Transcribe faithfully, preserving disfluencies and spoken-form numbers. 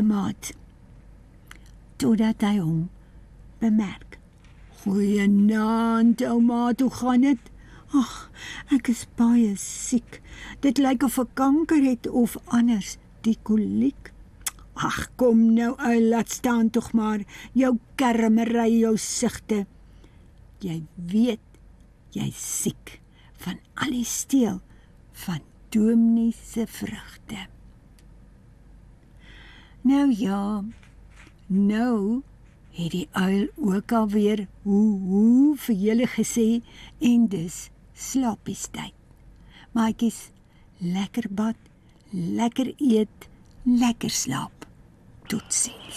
maat. Totdat hy hom bemerk. Goeienaand, ou maat, hoe gaan dit? Ag, ek is baie siek. Dit lyk of ek kanker het of anders, die koliek. Ag, kom nou, ou, laat staan tog maar, jou kermery, jou sigte. Jy weet, jy's siek van al die steel van dominee se vrugte. Nou ja, nou het die uil ook alweer hoe hoe vir julle gesê en dis slaapiestyd. Maatjies, lekker bad, lekker eet, lekker slaap. Totsiens.